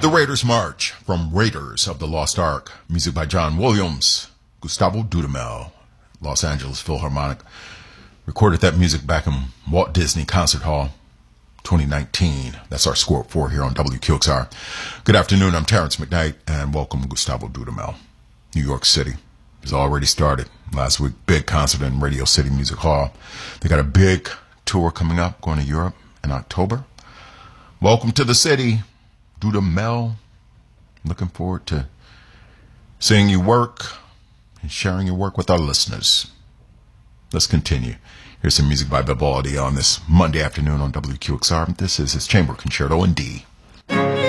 The Raiders March from Raiders of the Lost Ark. Music by John Williams. Gustavo Dudamel, Los Angeles Philharmonic. Recorded that music back in Walt Disney Concert Hall, 2019. That's our score 4 here on WQXR. Good afternoon. I'm Terrence McKnight, and welcome Gustavo Dudamel. New York City has already started. Last week, big concert in Radio City Music Hall. They got a big tour coming up, going to Europe in October. Welcome to the city, Dudamel. Looking forward to seeing you work and sharing your work with our listeners. Let's continue. Here's some music by Vivaldi on this Monday afternoon on WQXR. This is his chamber concerto in D.